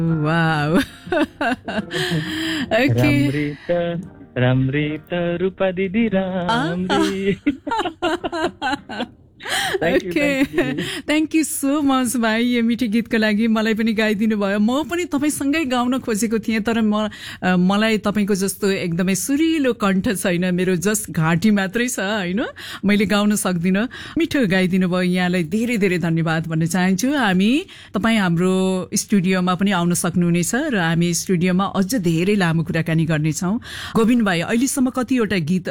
wow okay राम्री त रूपा दिदी राम्री okay thank you so much भाइ यो मिठो गीतको लागि मलाई पनि गाइदिनु भयो म पनि तपाईँसँगै गाउन खोजेको थिएँ तर मलाई तपाईँको जस्तो एकदमै सुरिलो कण्ठ छैन मेरो जस्ट घाँटी मात्रै छ होइन मैले गाउन सक्दिनँ मिठो गाइदिनु भयो यहाँलाई धेरै धेरै धन्यवाद भन्न चाहन्छु हामी तपाईँ हाम्रो स्टुडियोमा पनि आउन सक्नुहुनेछ र हामी स्टुडियोमा अझ धेरै लामो कुराकानी गर्नेछौँ गोविन्द भाइ अहिलेसम्म कतिवटा गीत